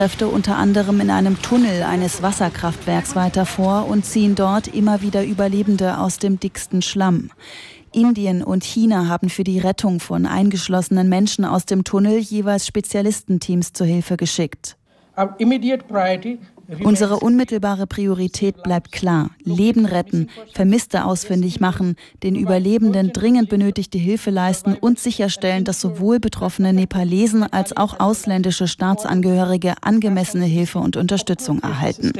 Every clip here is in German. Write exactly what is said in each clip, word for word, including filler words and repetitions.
Kräfte unter anderem in einem Tunnel eines Wasserkraftwerks weiter vor und ziehen dort immer wieder Überlebende aus dem dicksten Schlamm. Indien und China haben für die Rettung von eingeschlossenen Menschen aus dem Tunnel jeweils Spezialistenteams zur Hilfe geschickt. Unsere unmittelbare Priorität bleibt klar: Leben retten, Vermisste ausfindig machen, den Überlebenden dringend benötigte Hilfe leisten und sicherstellen, dass sowohl betroffene Nepalesen als auch ausländische Staatsangehörige angemessene Hilfe und Unterstützung erhalten.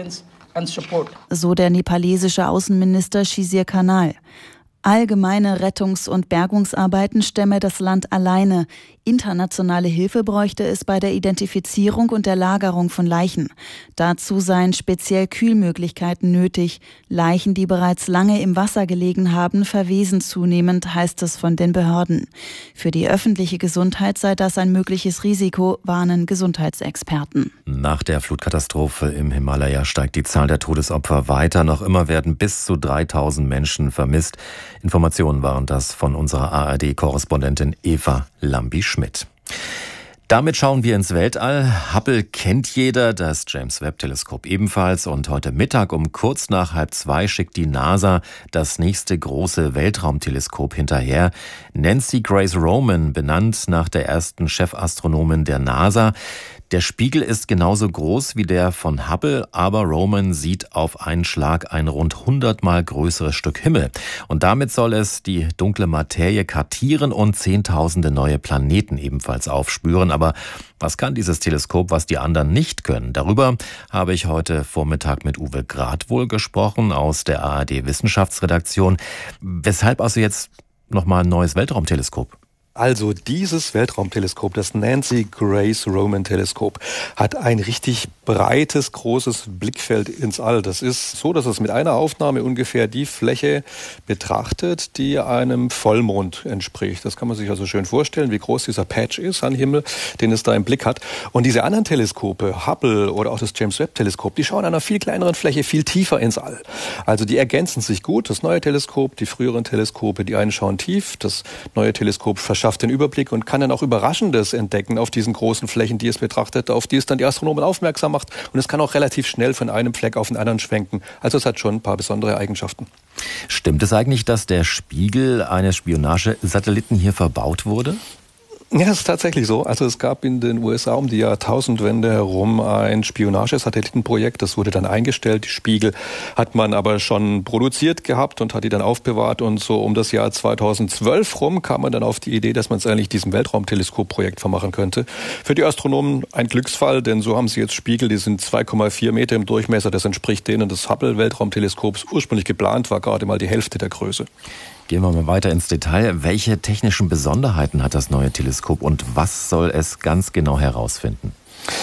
So der nepalesische Außenminister Shishir Kanal. Allgemeine Rettungs- und Bergungsarbeiten stemme das Land alleine. Internationale Hilfe bräuchte es bei der Identifizierung und der Lagerung von Leichen. Dazu seien speziell Kühlmöglichkeiten nötig. Leichen, die bereits lange im Wasser gelegen haben, verwesen zunehmend, heißt es von den Behörden. Für die öffentliche Gesundheit sei das ein mögliches Risiko, warnen Gesundheitsexperten. Nach der Flutkatastrophe im Himalaya steigt die Zahl der Todesopfer weiter. Noch immer werden bis zu dreitausend Menschen vermisst. Informationen waren das von unserer A R D-Korrespondentin Eva Lambi-Schmidt. Damit schauen wir ins Weltall. Hubble kennt jeder, das James-Webb-Teleskop ebenfalls. Und heute Mittag um kurz nach halb zwei schickt die NASA das nächste große Weltraumteleskop hinterher. Nancy Grace Roman, benannt nach der ersten Chefastronomin der NASA. Der Spiegel ist genauso groß wie der von Hubble, aber Roman sieht auf einen Schlag ein rund hundertmal größeres Stück Himmel. Und damit soll es die dunkle Materie kartieren und zehntausende neue Planeten ebenfalls aufspüren. Aber was kann dieses Teleskop, was die anderen nicht können? Darüber habe ich heute Vormittag mit Uwe Gradwohl gesprochen aus der A R D-Wissenschaftsredaktion. Weshalb also jetzt nochmal ein neues Weltraumteleskop? Also dieses Weltraumteleskop, das Nancy Grace Roman Teleskop, hat ein richtig breites, großes Blickfeld ins All. Das ist so, dass es mit einer Aufnahme ungefähr die Fläche betrachtet, die einem Vollmond entspricht. Das kann man sich also schön vorstellen, wie groß dieser Patch ist am Himmel, den es da im Blick hat. Und diese anderen Teleskope, Hubble oder auch das James-Webb-Teleskop, die schauen an einer viel kleineren Fläche viel tiefer ins All. Also die ergänzen sich gut. Das neue Teleskop, die früheren Teleskope, die einen schauen tief. Das neue Teleskop schafft den Überblick und kann dann auch Überraschendes entdecken auf diesen großen Flächen, die es betrachtet, auf die es dann die Astronomen aufmerksam macht. Und es kann auch relativ schnell von einem Fleck auf den anderen schwenken. Also es hat schon ein paar besondere Eigenschaften. Stimmt es eigentlich, dass der Spiegel eines Spionagesatelliten hier verbaut wurde? Ja, das ist tatsächlich so. Also es gab in den U S A um die Jahrtausendwende herum ein Spionagesatellitenprojekt. Das wurde dann eingestellt. Die Spiegel hat man aber schon produziert gehabt und hat die dann aufbewahrt. Und so um das Jahr zweitausendzwölf rum kam man dann auf die Idee, dass man es eigentlich diesem Weltraumteleskopprojekt vermachen könnte. Für die Astronomen ein Glücksfall, denn so haben sie jetzt Spiegel, die sind zwei Komma vier Meter im Durchmesser. Das entspricht denen des Hubble-Weltraumteleskops. Ursprünglich geplant war gerade mal die Hälfte der Größe. Gehen wir mal weiter ins Detail. Welche technischen Besonderheiten hat das neue Teleskop und was soll es ganz genau herausfinden?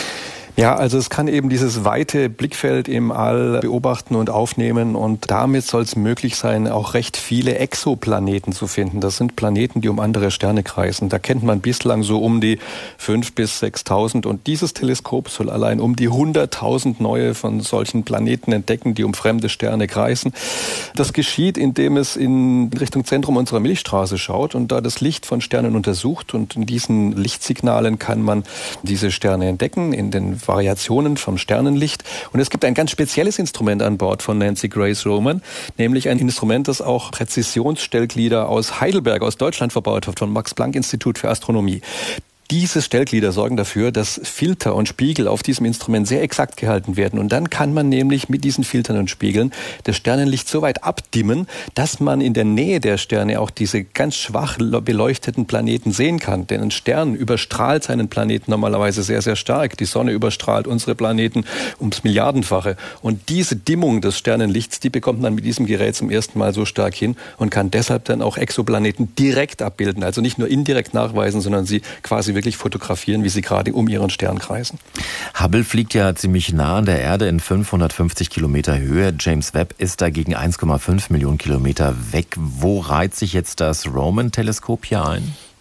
Ja, also es kann eben dieses weite Blickfeld im All beobachten und aufnehmen und damit soll es möglich sein, auch recht viele Exoplaneten zu finden. Das sind Planeten, die um andere Sterne kreisen. Da kennt man bislang so um die fünftausend bis sechstausend und dieses Teleskop soll allein um die hunderttausend neue von solchen Planeten entdecken, die um fremde Sterne kreisen. Das geschieht, indem es in Richtung Zentrum unserer Milchstraße schaut und da das Licht von Sternen untersucht und in diesen Lichtsignalen kann man diese Sterne entdecken, in den Variationen vom Sternenlicht. Und es gibt ein ganz spezielles Instrument an Bord von Nancy Grace Roman, nämlich ein Instrument, das auch Präzisionsstellglieder aus Heidelberg, aus Deutschland verbaut hat, vom Max-Planck-Institut für Astronomie. Diese Stellglieder sorgen dafür, dass Filter und Spiegel auf diesem Instrument sehr exakt gehalten werden. Und dann kann man nämlich mit diesen Filtern und Spiegeln das Sternenlicht so weit abdimmen, dass man in der Nähe der Sterne auch diese ganz schwach beleuchteten Planeten sehen kann. Denn ein Stern überstrahlt seinen Planeten normalerweise sehr, sehr stark. Die Sonne überstrahlt unsere Planeten ums Milliardenfache. Und diese Dimmung des Sternenlichts, die bekommt man mit diesem Gerät zum ersten Mal so stark hin und kann deshalb dann auch Exoplaneten direkt abbilden. Also nicht nur indirekt nachweisen, sondern sie quasi wirklich fotografieren, wie sie gerade um ihren Stern kreisen. Hubble fliegt ja ziemlich nah an der Erde in fünfhundertfünfzig Kilometer Höhe. James Webb ist dagegen eins Komma fünf Millionen Kilometer weg. Wo reiht sich jetzt das Roman-Teleskop hier ein?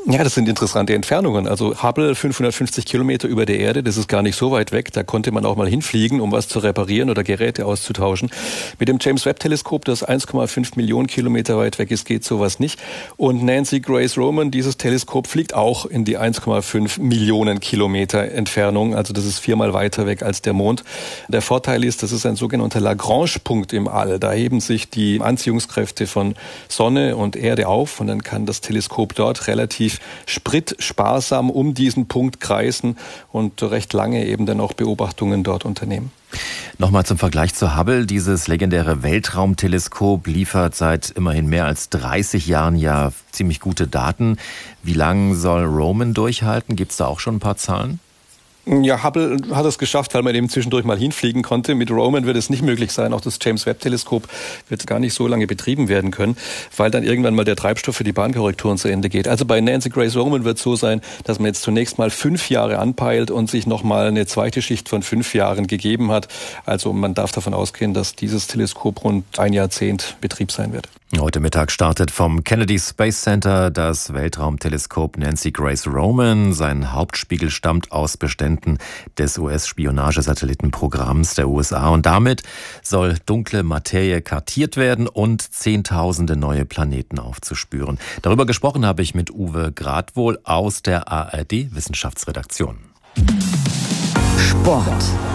Ja, das sind interessante Entfernungen. Also Hubble, fünfhundertfünfzig Kilometer über der Erde, das ist gar nicht so weit weg. Da konnte man auch mal hinfliegen, um was zu reparieren oder Geräte auszutauschen. Mit dem James-Webb-Teleskop, das eins Komma fünf Millionen Kilometer weit weg ist, geht sowas nicht. Und Nancy Grace Roman, dieses Teleskop fliegt auch in die eins Komma fünf Millionen Kilometer Entfernung. Also das ist viermal weiter weg als der Mond. Der Vorteil ist, das ist ein sogenannter Lagrange-Punkt im All. Da heben sich die Anziehungskräfte von Sonne und Erde auf und dann kann das Teleskop dort relativ spritsparsam um diesen Punkt kreisen und recht lange eben dann auch Beobachtungen dort unternehmen. Nochmal zum Vergleich zu Hubble. Dieses legendäre Weltraumteleskop liefert seit immerhin mehr als dreißig Jahren ja ziemlich gute Daten. Wie lange soll Roman durchhalten? Gibt es da auch schon ein paar Zahlen? Ja, Hubble hat es geschafft, weil man eben zwischendurch mal hinfliegen konnte. Mit Roman wird es nicht möglich sein. Auch das James-Webb-Teleskop wird gar nicht so lange betrieben werden können, weil dann irgendwann mal der Treibstoff für die Bahnkorrekturen zu Ende geht. Also bei Nancy Grace Roman wird es so sein, dass man jetzt zunächst mal fünf Jahre anpeilt und sich nochmal eine zweite Schicht von fünf Jahren gegeben hat. Also man darf davon ausgehen, dass dieses Teleskop rund ein Jahrzehnt Betrieb sein wird. Heute Mittag startet vom Kennedy Space Center das Weltraumteleskop Nancy Grace Roman. Sein Hauptspiegel stammt aus Beständen des U S-Spionagesatellitenprogramms der U S A. Und damit soll dunkle Materie kartiert werden und Zehntausende neue Planeten aufzuspüren. Darüber gesprochen habe ich mit Uwe Gradwohl aus der A R D-Wissenschaftsredaktion. Sport.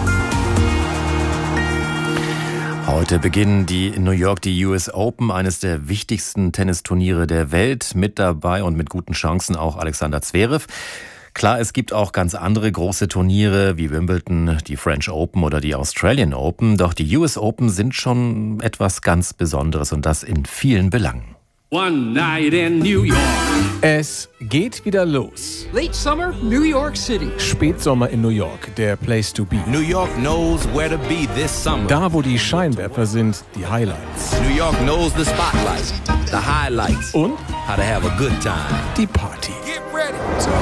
Heute beginnen die in New York die U S Open, eines der wichtigsten Tennisturniere der Welt. Mit dabei und mit guten Chancen auch Alexander Zverev. Klar, es gibt auch ganz andere große Turniere wie Wimbledon, die French Open oder die Australian Open. Doch die U S Open sind schon etwas ganz Besonderes und das in vielen Belangen. One night in New York. Es geht wieder los. Late summer, New York City. Spätsommer in New York, der Place to be. New York knows where to be this summer. Da, wo die Scheinwerfer sind, die Highlights. New York knows the spotlight, the highlights. Und how to have a good time. Die Party. Get ready.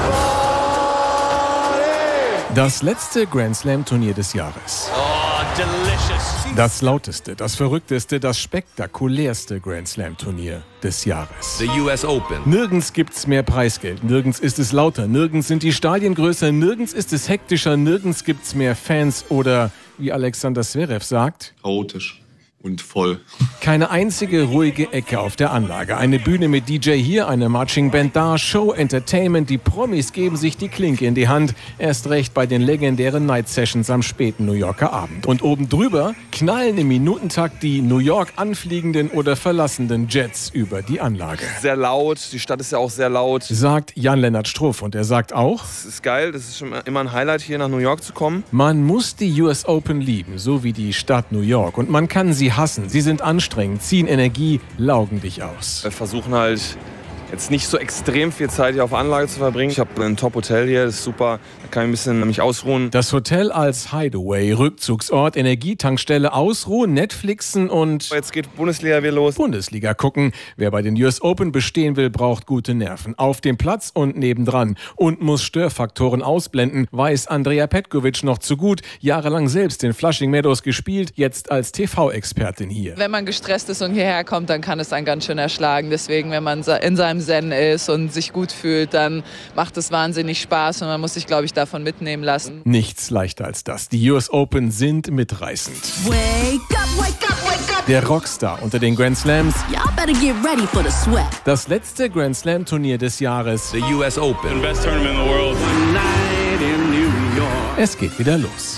Das letzte Grand Slam Turnier des Jahres. Oh, delicious. Das lauteste, das verrückteste, das spektakulärste Grand Slam Turnier des Jahres. The U S Open. Nirgends gibt's mehr Preisgeld, nirgends ist es lauter, nirgends sind die Stadien größer, nirgends ist es hektischer, nirgends gibt's mehr Fans oder, wie Alexander Zverev sagt, chaotisch und voll. Keine einzige ruhige Ecke auf der Anlage. Eine Bühne mit D J hier, eine Marching Band da, Show, Entertainment. Die Promis geben sich die Klinke in die Hand. Erst recht bei den legendären Night Sessions am späten New Yorker Abend. Und oben drüber knallen im Minutentakt die New York anfliegenden oder verlassenden Jets über die Anlage. Sehr laut, die Stadt ist ja auch sehr laut. Sagt Jan-Lennart Struff. Und er sagt auch, es ist geil, das ist schon immer ein Highlight, hier nach New York zu kommen. Man muss die U S Open lieben, so wie die Stadt New York. Und man kann sie hassen. Sie sind anstrengend, ziehen Energie, laugen dich aus. Wir versuchen halt jetzt nicht so extrem viel Zeit hier auf der Anlage zu verbringen. Ich habe ein Top-Hotel hier, das ist super. Da kann ich ein bisschen mich ausruhen. Das Hotel als Hideaway, Rückzugsort, Energietankstelle, ausruhen, Netflixen und... Jetzt geht Bundesliga wieder los. Bundesliga gucken. Wer bei den U S Open bestehen will, braucht gute Nerven. Auf dem Platz und nebendran. Und muss Störfaktoren ausblenden, weiß Andrea Petkovic noch zu gut. Jahrelang selbst in Flushing Meadows gespielt, jetzt als T V-Expertin hier. Wenn man gestresst ist und hierher kommt, dann kann es einen ganz schön erschlagen. Deswegen, wenn man in seinem Zen ist und sich gut fühlt, dann macht es wahnsinnig Spaß und man muss sich, glaube ich, davon mitnehmen lassen. Nichts leichter als das. Die U S Open sind mitreißend. Wake up, wake up, wake up. Der Rockstar unter den Grand Slams. Y'all better get ready for the sweat. Das letzte Grand Slam Turnier des Jahres. The U S Open. The best tournament in the world. One night in New York. Es geht wieder los.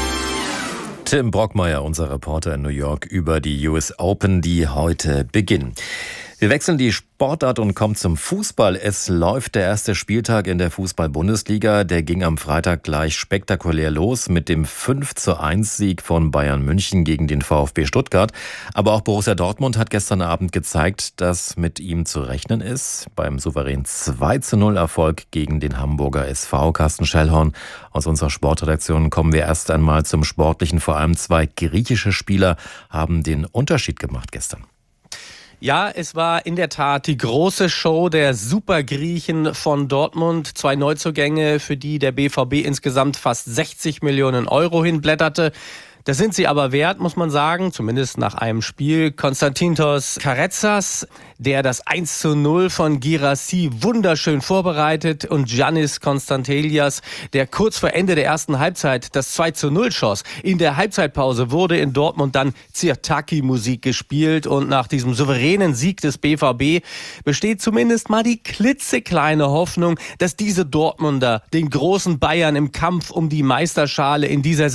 Tim Brockmeier, unser Reporter in New York, über die U S Open, die heute beginnen. Wir wechseln die Sportart und kommen zum Fußball. Es läuft der erste Spieltag in der Fußball-Bundesliga. Der ging am Freitag gleich spektakulär los mit dem fünf zu eins Sieg von Bayern München gegen den VfB Stuttgart. Aber auch Borussia Dortmund hat gestern Abend gezeigt, dass mit ihm zu rechnen ist. Beim souveränen zwei zu null Erfolg gegen den Hamburger S V. Carsten Schellhorn aus unserer Sportredaktion, kommen wir erst einmal zum Sportlichen. Vor allem zwei griechische Spieler haben den Unterschied gemacht gestern. Ja, es war in der Tat die große Show der Supergriechen von Dortmund. Zwei Neuzugänge, für die der B V B insgesamt fast sechzig Millionen Euro hinblätterte. Das sind sie aber wert, muss man sagen, zumindest nach einem Spiel. Konstantinos Karetsas, der das eins zu null von Girassi wunderschön vorbereitet, und Giannis Konstantelias, der kurz vor Ende der ersten Halbzeit das zwei zu null schoss. In der Halbzeitpause wurde in Dortmund dann Sirtaki-Musik gespielt, und nach diesem souveränen Sieg des B V B besteht zumindest mal die klitzekleine Hoffnung, dass diese Dortmunder den großen Bayern im Kampf um die Meisterschale in dieser